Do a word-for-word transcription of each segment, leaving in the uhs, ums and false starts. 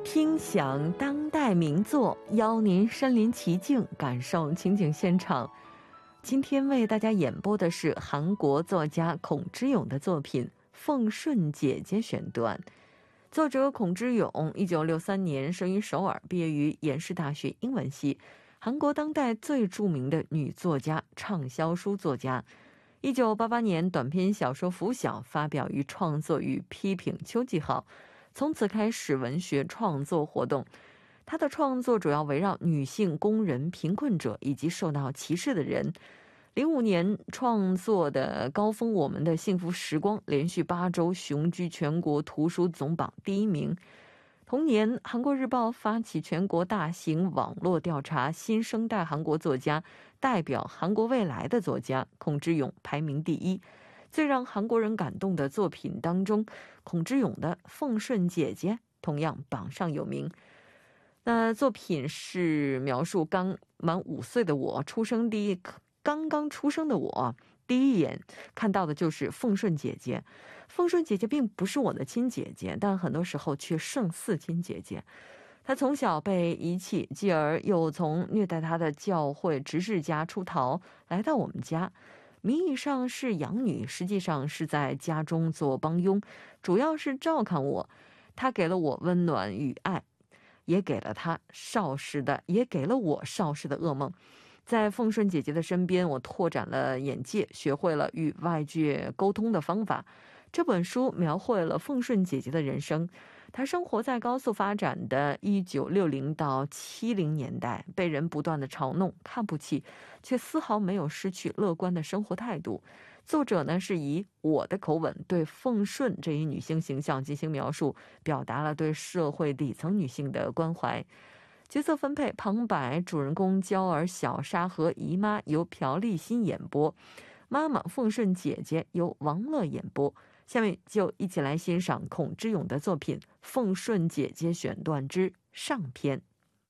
听响当代名作，邀您身临其境，感受情景现场。今天为大家演播的是韩国作家孔之勇的作品《奉顺姐姐》选段。作者孔之勇一九六三年生于首尔，毕业于延世大学英文系，韩国当代最著名的女作家、畅销书作家。一九八八年短篇小说《拂晓》发表于《创作与批评》秋季号，从此开始文学创作活动。他的创作主要围绕女性、工人、贫困者以及受到歧视的人。零五年创作的高峰《我们的幸福时光》连续八周雄居全国图书总榜第一名。同年，韩国日报发起全国大型网络调查新生代韩国作家，代表韩国未来的作家，孔之勇排名第一。最让韩国人感动的作品当中，孔之勇的《奉顺姐姐》同样榜上有名。那作品是描述刚满五岁的我，出生第一刚刚出生的我，第一眼看到的就是奉顺姐姐。奉顺姐姐并不是我的亲姐姐，但很多时候却胜似亲姐姐。她从小被遗弃，继而又从虐待她的教会执事家出逃，来到我们家。名义上是养女，实际上是在家中做帮佣，主要是照看我。她给了我温暖与爱，也给了她少时的，也给了我少时的噩梦。在奉顺姐姐的身边，我拓展了眼界，学会了与外界沟通的方法。这本书描绘了奉顺姐姐的人生。她生活在高速发展的一九六零到七零年代，被人不断的嘲弄、看不起，却丝毫没有失去乐观的生活态度。作者呢是以我的口吻对奉顺这一女性形象进行描述，表达了对社会底层女性的关怀。角色分配：旁白主人公娇儿、小沙和姨妈由朴立新演播，妈妈奉顺姐姐由王乐演播。下面就一起来欣赏孔之勇的作品《奉顺姐姐》选段之上篇。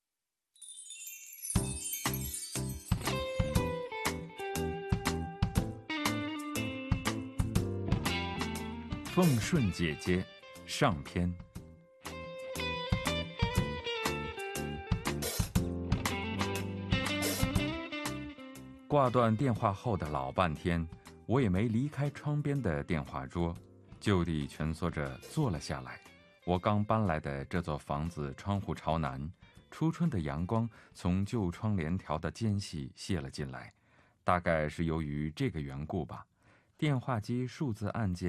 奉顺姐姐上篇。挂断电话后的老半天，我也没离开窗边的电话桌，就地蜷缩着坐了下来。我刚搬来的这座房子窗户朝南，初春的阳光从旧窗帘条的间隙泄了进来，大概是由于这个缘故吧。电话机数字按键